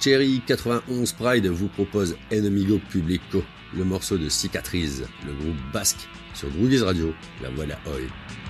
Cherry 91 Pride vous propose Enemigo Publico, le morceau de Cicatrice, le groupe basque sur Groovies Radio, la voix de la Oi.